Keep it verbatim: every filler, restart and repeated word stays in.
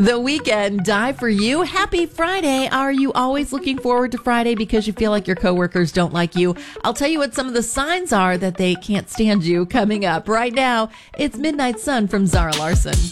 The Weeknd, Die For You. Happy Friday. Are you always looking forward to Friday because you feel like your coworkers don't like you? I'll tell you what some of the signs are that they can't stand you coming up. Right now, it's Midnight Sun from Zara Larson.